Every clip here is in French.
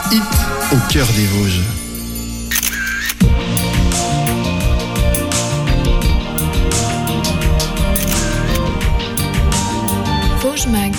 Hip au cœur des Vosges. Vosges Mag.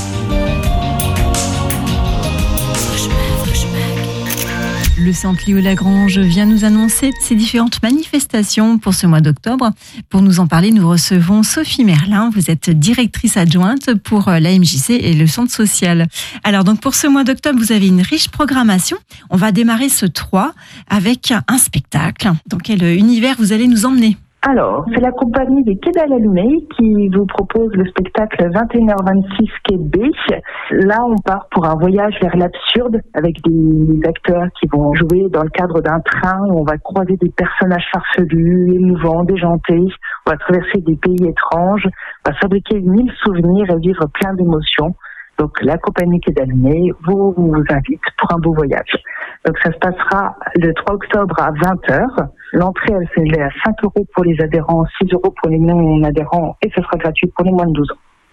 Le Centre Léo Lagrange vient nous annoncer ses différentes manifestations pour ce mois d'octobre. Pour nous en parler, nous recevons Sophie Merlin. Vous êtes directrice adjointe pour la MJC et le Centre social. Alors donc pour ce mois d'octobre, vous avez une riche programmation. On va démarrer ce 3 avec un spectacle. Dans quel univers vous allez nous emmener ? Alors, c'est la compagnie des Quais d'Alumé qui vous propose le spectacle 21h26 Quai B. Là, on part pour un voyage vers l'absurde avec des acteurs qui vont jouer dans le cadre d'un train où on va croiser des personnages farfelus, émouvants, déjantés. On va traverser des pays étranges, on va fabriquer 1000 souvenirs et vivre plein d'émotions. Donc, la compagnie Quais d'Alumé vous invite pour un beau voyage. Donc, ça se passera le 3 octobre à 20h. L'entrée, elle s'élève à 5 € pour les adhérents, 6 € pour les non-adhérents et ce sera gratuit pour les moins de 12 ans.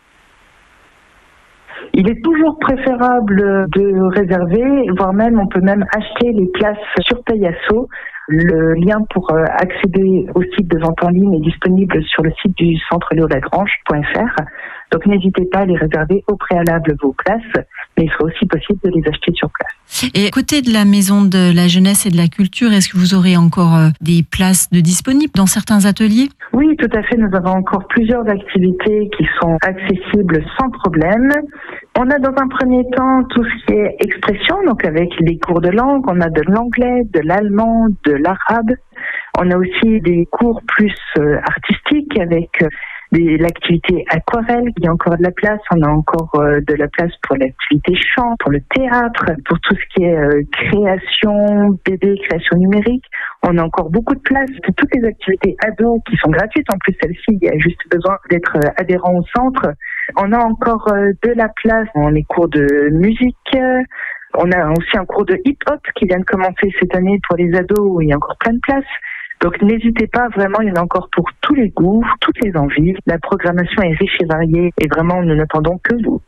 Il est toujours préférable de réserver, voire même, on peut même acheter les places sur Payasso. Le lien pour accéder au site de vente en ligne est disponible sur le site du centre léolagrange.fr. Donc n'hésitez pas à les réserver au préalable vos places, mais il sera aussi possible de les acheter sur place. Et à côté de la Maison de la Jeunesse et de la Culture, est-ce que vous aurez encore des places de disponibles dans certains ateliers ? Oui, tout à fait. Nous avons encore plusieurs activités qui sont accessibles sans problème. On a dans un premier temps tout ce qui est expression, donc avec les cours de langue. On a de l'anglais, de l'allemand, de l'arabe. On a aussi des cours plus artistiques avec l'activité aquarelle. Il y a encore de la place. On a encore de la place pour l'activité chant, pour le théâtre, pour tout ce qui est création, bébé, création numérique. On a encore beaucoup de place pour toutes les activités ados qui sont gratuites. En plus, celles-ci, il y a juste besoin d'être adhérent au centre. On a encore de la place dans les cours de musique. On a aussi un cours de hip-hop qui vient de commencer cette année pour les ados où il y a encore plein de place. Donc n'hésitez pas, vraiment, il y en a encore pour tous les goûts, toutes les envies. La programmation est riche et variée et vraiment, nous n'attendons que vous.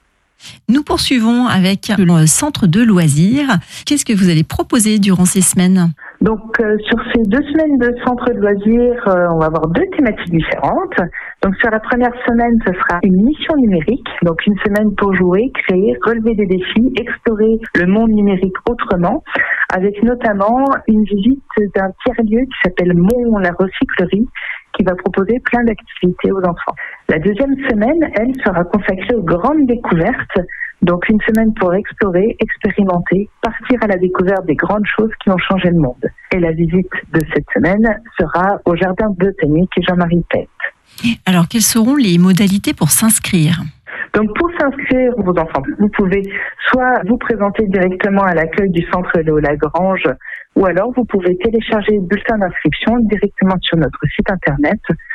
Nous poursuivons avec le centre de loisirs. Qu'est-ce que vous allez proposer durant ces semaines ? Donc sur ces 2 semaines de centre de loisirs, on va avoir 2 thématiques différentes. Donc sur la première semaine, ce sera une mission numérique, donc une semaine pour jouer, créer, relever des défis, explorer le monde numérique autrement, avec notamment une visite d'un tiers-lieu qui s'appelle Mont la Recyclerie, qui va proposer plein d'activités aux enfants. La deuxième semaine, elle, sera consacrée aux grandes découvertes. Donc une semaine pour explorer, expérimenter, partir à la découverte des grandes choses qui ont changé le monde. Et la visite de cette semaine sera au jardin botanique Jean-Marie Pette. Alors quelles seront les modalités pour s'inscrire ? Donc pour s'inscrire, vos enfants, vous pouvez soit vous présenter directement à l'accueil du centre Léo Lagrange, ou alors vous pouvez télécharger le bulletin d'inscription directement sur notre site internet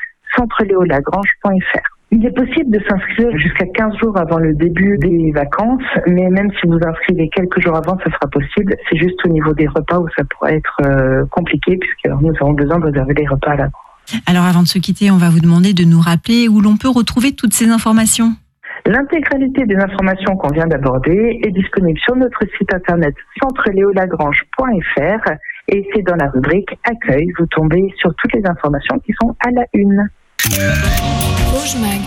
centreleolagrange.fr. Il est possible de s'inscrire jusqu'à 15 jours avant le début des vacances, mais même si vous inscrivez quelques jours avant, ça sera possible. C'est juste au niveau des repas où ça pourrait être compliqué, puisque nous avons besoin de réserver les repas à l'avance. Alors avant de se quitter, on va vous demander de nous rappeler où l'on peut retrouver toutes ces informations. L'intégralité des informations qu'on vient d'aborder est disponible sur notre site internet centreleolagrange.fr et c'est dans la rubrique Accueil. Vous tombez sur toutes les informations qui sont à la une. Vosges Mag.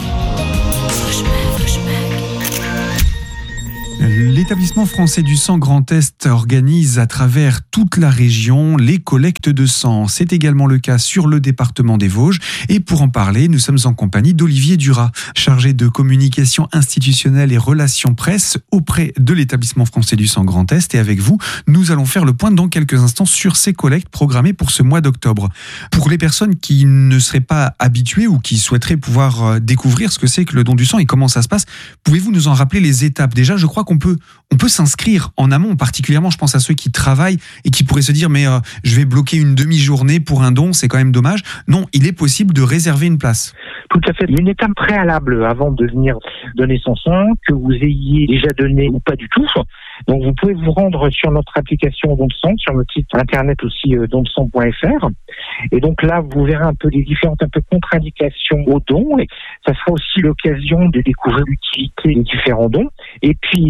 L'établissement français du sang Grand Est organise à travers toute la région les collectes de sang. C'est également le cas sur le département des Vosges. Et pour en parler, nous sommes en compagnie d'Olivier Duras, chargé de communication institutionnelle et relations presse auprès de l'établissement français du sang Grand Est. Et avec vous, nous allons faire le point dans quelques instants sur ces collectes programmées pour ce mois d'octobre. Pour les personnes qui ne seraient pas habituées ou qui souhaiteraient pouvoir découvrir ce que c'est que le don du sang et comment ça se passe, pouvez-vous nous en rappeler les étapes ? Déjà, je crois qu'on peut s'inscrire en amont, particulièrement je pense à ceux qui travaillent et qui pourraient se dire mais je vais bloquer une demi-journée pour un don, c'est quand même dommage. Non, il est possible de réserver une place. Tout à fait. Il y a une étape préalable avant de venir donner son sang, que vous ayez déjà donné ou pas du tout. Donc vous pouvez vous rendre sur notre application Don de Sang, sur notre site internet aussi dondesang.fr. Et donc là, vous verrez un peu les différentes contre-indications aux dons. Et ça sera aussi l'occasion de découvrir l'utilité des différents dons. Et puis,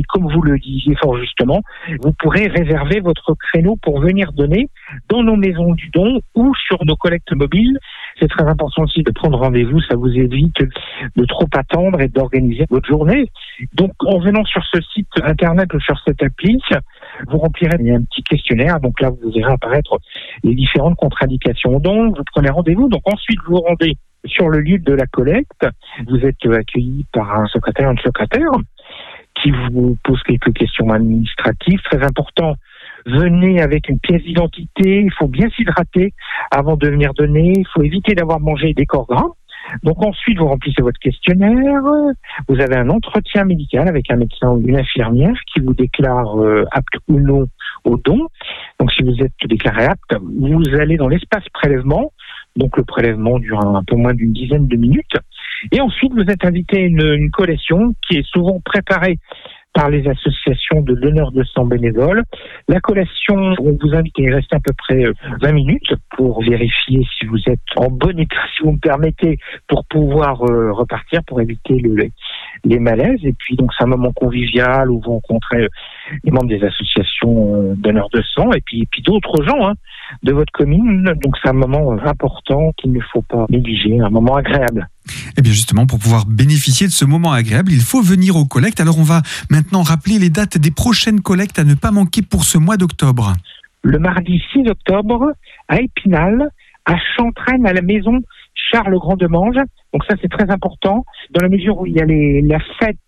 comme vous le disiez fort justement, vous pourrez réserver votre créneau pour venir donner dans nos maisons du don ou sur nos collectes mobiles. C'est très important aussi de prendre rendez-vous, ça vous évite de trop attendre et d'organiser votre journée. Donc en venant sur ce site internet ou sur cette appli, vous remplirez un petit questionnaire, donc là vous verrez apparaître les différentes contre-indications au don, vous prenez rendez-vous, donc ensuite vous rendez sur le lieu de la collecte, vous êtes accueilli par un secrétaire, une secrétaire qui vous pose quelques questions administratives, très important. Venez avec une pièce d'identité, il faut bien s'hydrater avant de venir donner, il faut éviter d'avoir mangé des corps gras. Donc ensuite, vous remplissez votre questionnaire, vous avez un entretien médical avec un médecin ou une infirmière qui vous déclare apte ou non au don. Donc si vous êtes déclaré apte, vous allez dans l'espace prélèvement. Donc le prélèvement dure un peu moins d'une dizaine de minutes. Et ensuite, vous êtes invité à une collation qui est souvent préparée par les associations de donneurs de sang bénévoles. La collation, on vous invite à y rester à peu près 20 minutes pour vérifier si vous êtes en bon état, si vous me permettez, pour pouvoir repartir, pour éviter les malaises. Et puis, donc, c'est un moment convivial où vous rencontrez les membres des associations donneurs de sang et puis d'autres gens de votre commune. Donc, c'est un moment important qu'il ne faut pas négliger, un moment agréable. Et bien justement, pour pouvoir bénéficier de ce moment agréable, il faut venir aux collectes. Alors on va maintenant rappeler les dates des prochaines collectes à ne pas manquer pour ce mois d'octobre. Le mardi 6 octobre, à Épinal, à Chantraine, à la maison Charles-Grand de Manges. Donc ça, c'est très important, dans la mesure où il y a la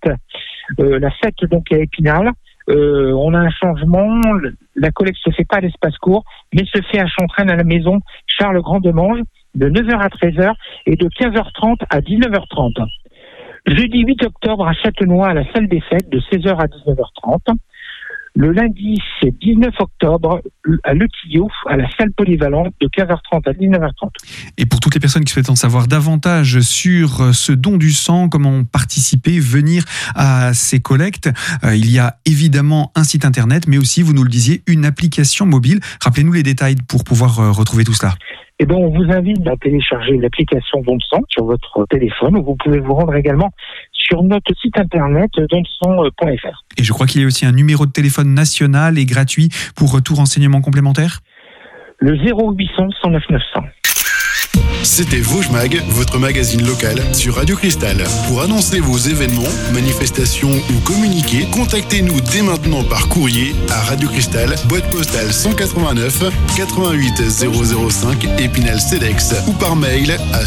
fête donc à Épinal. On a un changement, la collecte se fait pas à l'espace court, mais se fait à Chantraine, à la maison Charles-Grand de Manges, de 9h à 13h et de 15h30 à 19h30. Jeudi 8 octobre à Châtenois, à la salle des fêtes, de 16h à 19h30. Le lundi, c'est 19 octobre, à Le Tillot, à la salle polyvalente, de 15h30 à 19h30. Et pour toutes les personnes qui souhaitent en savoir davantage sur ce don du sang, comment participer, venir à ces collectes, il y a évidemment un site internet, mais aussi, vous nous le disiez, une application mobile. Rappelez-nous les détails pour pouvoir retrouver tout cela. Eh bien, on vous invite à télécharger l'application Don de sang sur votre téléphone, ou vous pouvez vous rendre également sur notre site internet donsang.fr. Et je crois qu'il y a aussi un numéro de téléphone national et gratuit pour tout renseignement complémentaire. Le 0800 109 900. C'était Vosges Mag, votre magazine local sur Radio Cristal. Pour annoncer vos événements, manifestations ou communiquer, contactez-nous dès maintenant par courrier à Radio Cristal, boîte postale 189 88 005 Épinal Cedex, ou par mail à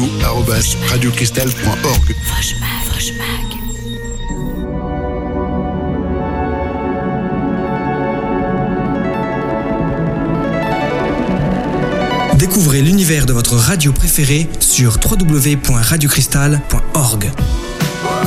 studio@radiocristal.org. Vosges Mag. Découvrez l'univers de votre radio préférée sur www.radiocristal.org.